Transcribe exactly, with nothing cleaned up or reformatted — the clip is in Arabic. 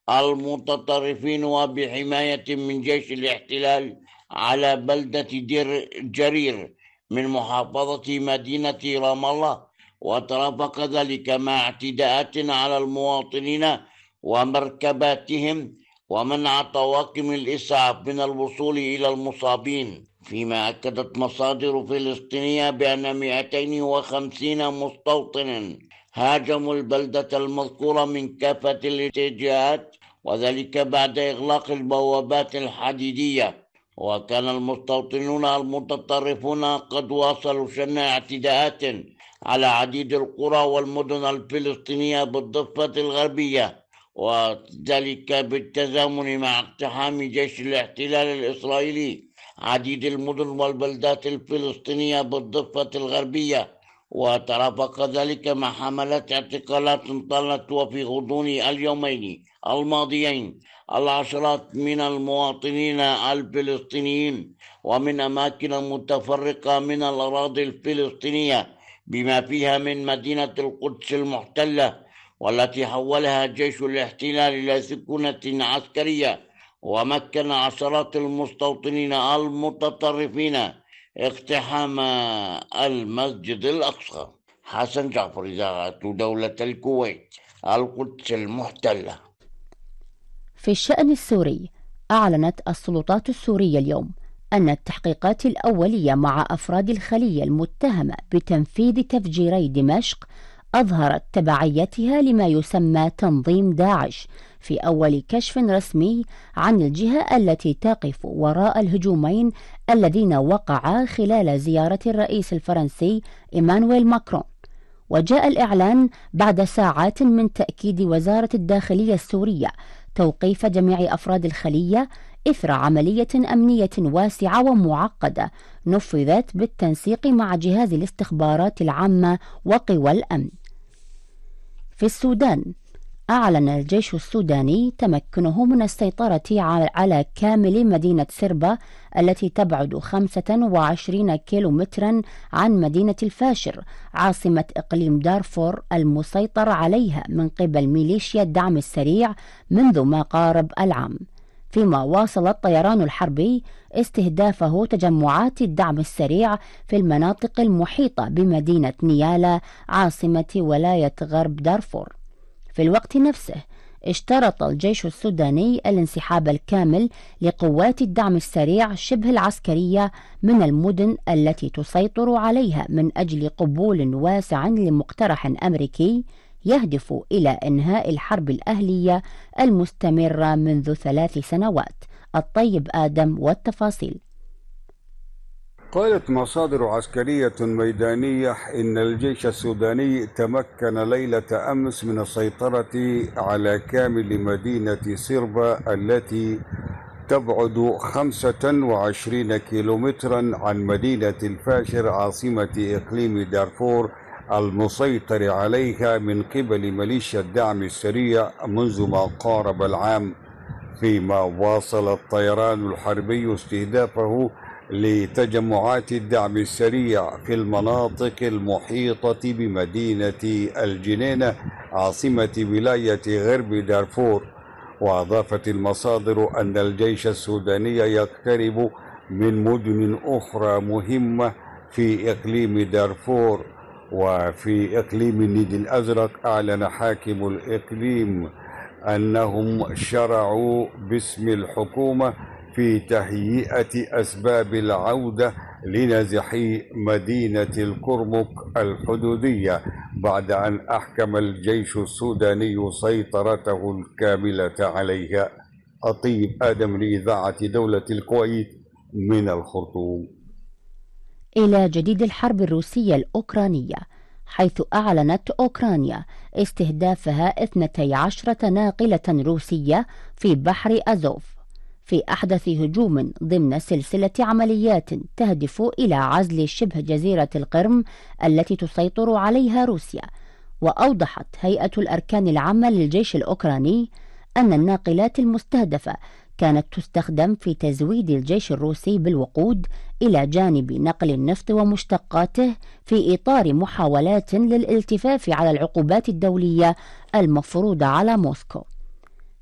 المتطرفين وبحماية من جيش الاحتلال على بلدة دير جرير من محافظة مدينة رام الله، وترافق ذلك مع اعتداءات على المواطنين ومركباتهم ومنع طواقم الإسعاف من الوصول إلى المصابين. فيما أكدت مصادر فلسطينية بأن مئتين وخمسين مستوطنا هاجموا البلدة المذكورة من كافة الاتجاهات، وذلك بعد إغلاق البوابات الحديدية. وكان المستوطنون المتطرفون قد واصلوا شن اعتداءات على عديد القرى والمدن الفلسطينية بالضفة الغربية، وذلك بالتزامن مع اقتحام جيش الاحتلال الإسرائيلي عديد المدن والبلدات الفلسطينية بالضفة الغربية. وترافق ذلك مع حملات اعتقالات طالت، وفي غضون اليومين الماضيين العشرات من المواطنين الفلسطينيين ومن أماكن متفرقة من الأراضي الفلسطينية بما فيها من مدينة القدس المحتلة، والتي حولها جيش الاحتلال إلى سكنة عسكرية، ومكن عشرات المستوطنين المتطرفين اقتحام المسجد الأقصى. حسن جعفر، إذاعة دولة الكويت، القدس المحتلة. في الشأن السوري، أعلنت السلطات السورية اليوم أن التحقيقات الأولية مع أفراد الخلية المتهمة بتنفيذ تفجيري دمشق أظهرت تبعيتها لما يسمى تنظيم داعش في أول كشف رسمي عن الجهة التي تقف وراء الهجومين الذين وقعا خلال زيارة الرئيس الفرنسي إيمانويل ماكرون. وجاء الإعلان بعد ساعات من تأكيد وزارة الداخلية السورية توقيف جميع أفراد الخلية إثر عملية أمنية واسعة ومعقدة نفذت بالتنسيق مع جهاز الاستخبارات العامة وقوى الأمن. في السودان، أعلن الجيش السوداني تمكنه من السيطرة على كامل مدينة سربا التي تبعد خمسة وعشرين كيلومترا عن مدينة الفاشر عاصمة إقليم دارفور المسيطر عليها من قبل ميليشيا الدعم السريع منذ ما قارب العام، فيما واصل الطيران الحربي استهدافه تجمعات الدعم السريع في المناطق المحيطة بمدينة نيالا عاصمة ولاية غرب دارفور. في الوقت نفسه اشترط الجيش السوداني الانسحاب الكامل لقوات الدعم السريع شبه العسكرية من المدن التي تسيطر عليها من أجل قبول واسع لمقترح أمريكي يهدف إلى إنهاء الحرب الأهلية المستمرة منذ ثلاث سنوات. الطيب آدم والتفاصيل. قالت مصادر عسكرية ميدانية إن الجيش السوداني تمكن ليلة أمس من السيطرة على كامل مدينة سربا التي تبعد خمسة وعشرين كيلومترا عن مدينة الفاشر عاصمة إقليم دارفور المسيطر عليها من قبل ميليشيا الدعم السريع منذ ما قارب العام، فيما واصل الطيران الحربي استهدافه لتجمعات الدعم السريع في المناطق المحيطة بمدينة الجنينة عاصمة ولاية غرب دارفور. وأضافت المصادر أن الجيش السوداني يقترب من مدن أخرى مهمة في إقليم دارفور. وفي إقليم النيل الأزرق أعلن حاكم الإقليم أنهم شرعوا باسم الحكومة في تهيئة أسباب العودة لنزح مدينة الكرمك الحدودية بعد أن أحكم الجيش السوداني سيطرته الكاملة عليها. الطيب آدم لإذاعة دولة الكويت من الخرطوم. إلى جديد الحرب الروسية الأوكرانية، حيث أعلنت أوكرانيا استهدافها اثنتي عشرة ناقلة روسية في بحر أزوف في أحدث هجوم ضمن سلسلة عمليات تهدف إلى عزل شبه جزيرة القرم التي تسيطر عليها روسيا. وأوضحت هيئة الأركان العامة للجيش الأوكراني أن الناقلات المستهدفة كانت تستخدم في تزويد الجيش الروسي بالوقود إلى جانب نقل النفط ومشتقاته في إطار محاولات للالتفاف على العقوبات الدولية المفروضة على موسكو.